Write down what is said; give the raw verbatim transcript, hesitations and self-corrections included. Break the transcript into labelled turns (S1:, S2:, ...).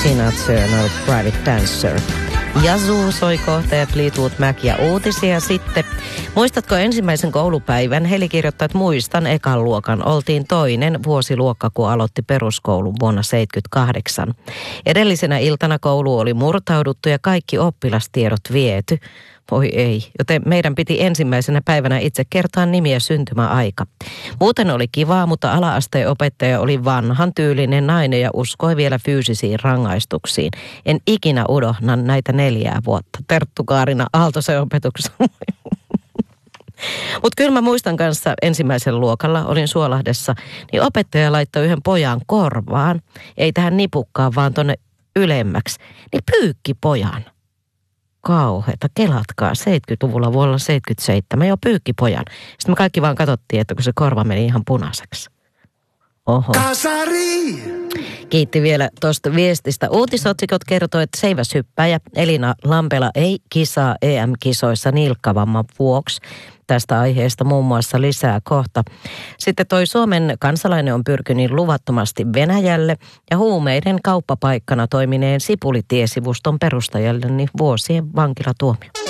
S1: Tina Turner, Private Dancer. Yazoo soi kohta ja Fleetwood Mac ja uutisia sitten. Muistatko ensimmäisen koulupäivän? Heli kirjoittaa, että muistan ekan luokan. Oltiin toinen vuosiluokka, kun aloitti peruskoulun vuonna seitsemänkymmentäkahdeksan. Edellisenä iltana koulu oli murtauduttu ja kaikki oppilastiedot viety. Voi ei, joten meidän piti ensimmäisenä päivänä itse kertoa nimi ja syntymäaika. Muuten oli kivaa, mutta ala-asteen opettaja oli vanhan tyylinen nainen ja uskoi vielä fyysisiin rangaistuksiin. En ikinä unohda näitä neljää vuotta. Terttu Kaarina Aaltosen opetuksessa. Mutta kyllä mä muistan kanssa ensimmäisen luokalla, olin Suolahdessa, niin opettaja laittoi yhden pojan korvaan, ei tähän nipukkaan, vaan tonne ylemmäksi, niin pyykki pojan. Kauheeta, kelatkaa, seitsemänkymmentäluvulla vuonna seitsemänkymmentäseitsemän, jo pyykkipojan. Sitten me kaikki vaan katsottiin, että kun se korva meni ihan punaiseksi. Oho. Kasari! Kiitti vielä tuosta viestistä. Uutisotsikot kertoo, että seiväshyppäjä Elina Lampela ei kisaa E M-kisoissa nilkkavamman vuoksi. Tästä aiheesta muun muassa lisää kohta. Sitten toi Suomen kansalainen on pyrkinyt luvattomasti Venäjälle ja huumeiden kauppapaikkana toimineen Sipulitiesivuston perustajalle niin vuosien vankilatuomio.